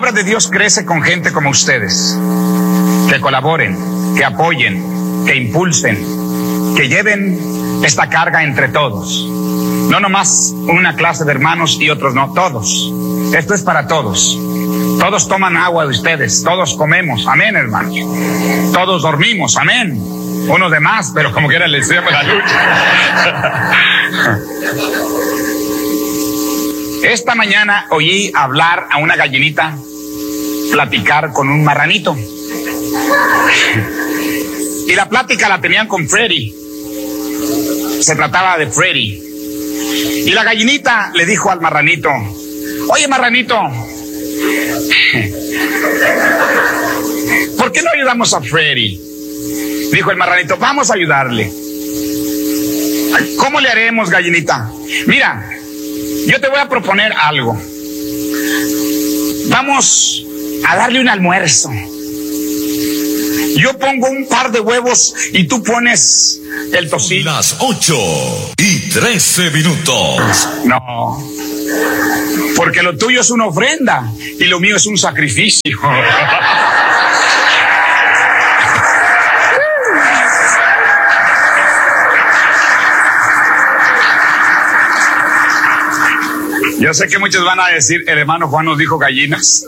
obra de Dios crece con gente como ustedes, que colaboren, que apoyen, que impulsen, que lleven esta carga entre todos. No nomás una clase de hermanos y otros no, todos. Esto es para todos. Todos toman agua de ustedes, todos comemos, amén, hermanos. Todos dormimos, amén. Unos de más, pero como quiera les llamo la lucha. Esta mañana oí hablar a una gallinita platicar con un marranito. Y la plática la tenían con Freddy. Se trataba de Freddy. Y la gallinita le dijo al marranito: oye, marranito, ¿por qué no ayudamos a Freddy? Dijo el marranito: vamos a ayudarle. ¿Cómo le haremos, gallinita? Mira, yo te voy a proponer algo. Vamos a darle un almuerzo. Yo pongo un par de huevos y tú pones el tocino. Las 8:13. No, porque lo tuyo es una ofrenda y lo mío es un sacrificio. Yo sé que muchos van a decir: el hermano Juan nos dijo gallinas.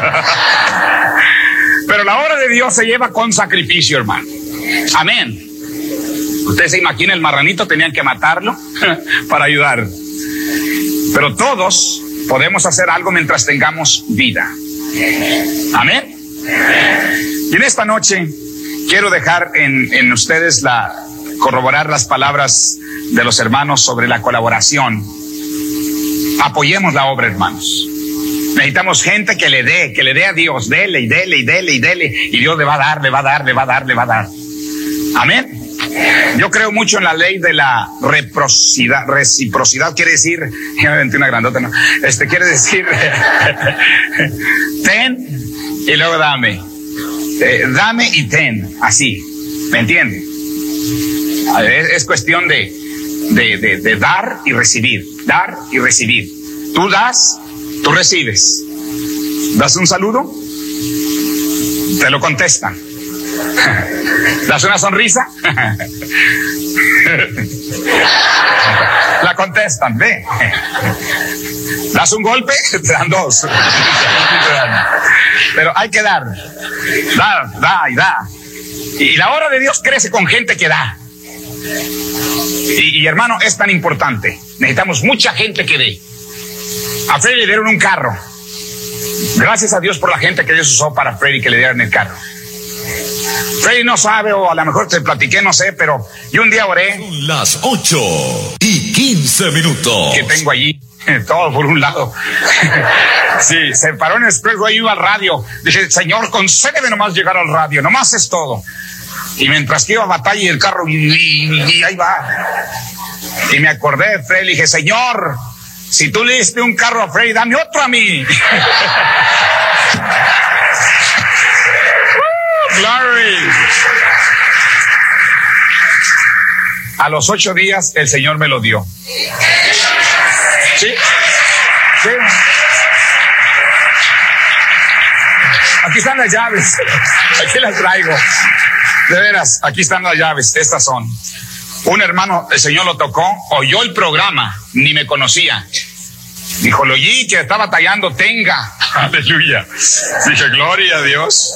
Pero la obra de Dios se lleva con sacrificio, hermano. Amén. Ustedes se imaginan, el marranito tenían que matarlo para ayudar. Pero todos podemos hacer algo mientras tengamos vida. Amén. Y en esta noche quiero dejar en ustedes corroborar las palabras de los hermanos sobre la colaboración. Apoyemos la obra, hermanos. Necesitamos gente que le dé a Dios, dele y dele y dele y dele, y Dios le va a dar, le va a dar, le va a dar, le va a dar. Amén. Yo creo mucho en la ley de la reciprocidad, quiere decir, ya me aventé una grandota, ¿no? Quiere decir, ten y luego dame. Dame y ten, así, ¿me entiende? Es cuestión de dar y recibir, dar y recibir. Tú das, tú recibes. ¿Das un saludo? Te lo contestan. ¿Das una sonrisa? La contestan, ve. ¿Das un golpe? Te dan dos. Pero hay que dar. Da y da. Y la obra de Dios crece con gente que da. Y hermano, es tan importante. Necesitamos mucha gente que dé. A Freddy le dieron un carro. Gracias a Dios por la gente que Dios usó para Freddy que le dieran el carro. Freddy no sabe, o a lo mejor te platiqué, no sé, pero yo un día oré. Son las 8:15. Que tengo allí, todo por un lado. Sí, se paró en el expressway, iba al radio. Dije: Señor, concédeme nomás llegar al radio, nomás es todo. Y mientras que iba a batalla y el carro, y ahí va. Y me acordé de Freddy, y dije: Señor, si tú le diste un carro a Freddy, dame otro a mí. Glory. A los 8 días el Señor me lo dio. ¿Sí? ¿Sí? Aquí están las llaves. Aquí las traigo. De veras, aquí están las llaves. Estas son. Un hermano, el Señor lo tocó, oyó el programa, ni me conocía. Dijo: lo oí que estaba tallando, tenga. Aleluya. Dije: gloria a Dios.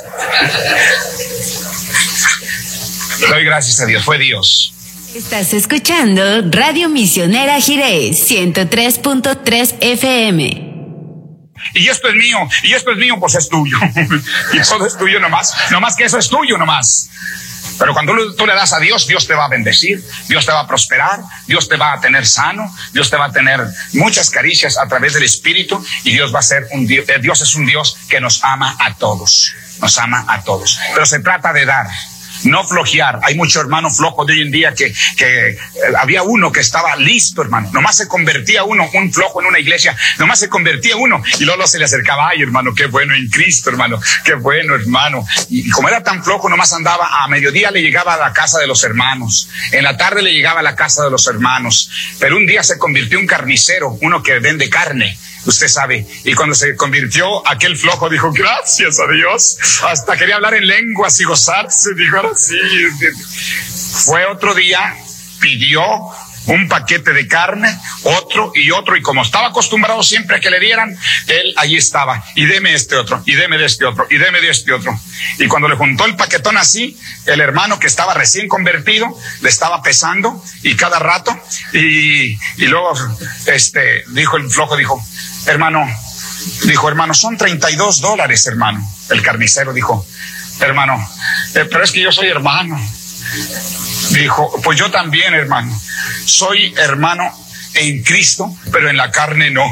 Doy gracias a Dios, fue Dios. Estás escuchando Radio Misionera Jireh 103.3 FM. Y esto es mío, pues es tuyo. Y todo es tuyo nomás que eso es tuyo nomás. Pero cuando tú le das a Dios, Dios te va a bendecir, Dios te va a prosperar, Dios te va a tener sano, Dios te va a tener muchas caricias a través del Espíritu, y Dios va a ser Dios es un Dios que nos ama a todos, pero se trata de dar, no flojear. Hay muchos hermanos flojos de hoy en día que había uno que estaba listo, hermano, nomás se convertía uno, un flojo en una iglesia, nomás se convertía uno, y luego se le acercaba: ay, hermano, qué bueno en Cristo, hermano, qué bueno, hermano. Y como era tan flojo, nomás andaba, a mediodía le llegaba a la casa de los hermanos, en la tarde le llegaba a la casa de los hermanos, pero un día se convirtió en un carnicero, uno que vende carne. usted sabe. Y cuando se convirtió, aquel flojo dijo, gracias a Dios. Hasta quería hablar en lenguas y gozarse. Dijo, ahora sí. Fue otro día, pidió un paquete de carne, otro, y como estaba acostumbrado siempre a que le dieran, él allí estaba, y deme este otro, y deme de este otro, y deme de este otro. Y cuando le juntó el paquetón así, el hermano que estaba recién convertido, le estaba pesando, y cada rato, y luego, dijo el flojo, hermano, son $32, hermano. El carnicero dijo, hermano, pero es que yo soy hermano. Dijo, pues yo también, hermano. Soy hermano en Cristo, pero en la carne no.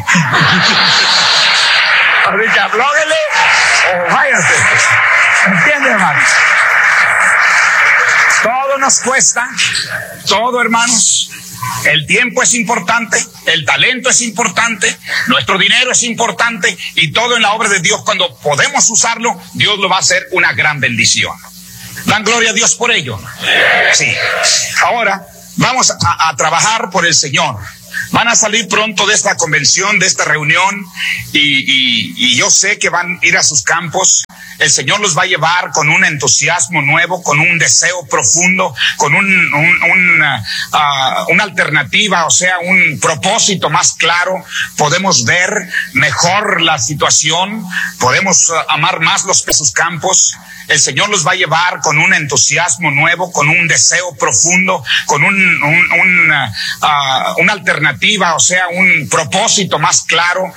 Así que aplóguele o váyase. ¿Entiende, hermano? Todo nos cuesta, todo, hermanos. El tiempo es importante, el talento es importante, nuestro dinero es importante, y todo en la obra de Dios, cuando podemos usarlo, Dios lo va a hacer una gran bendición. ¿Dan gloria a Dios por ello? Sí. Ahora vamos a trabajar por el Señor. Van a salir pronto de esta convención, de esta reunión, y yo sé que van a ir a sus campos. El Señor los va a llevar con un entusiasmo nuevo, con un deseo profundo, con una alternativa, o sea, un propósito más claro. Podemos ver mejor la situación, podemos amar más sus campos. El Señor los va a llevar con un entusiasmo nuevo, con un deseo profundo, con una alternativa, o sea, un propósito más claro.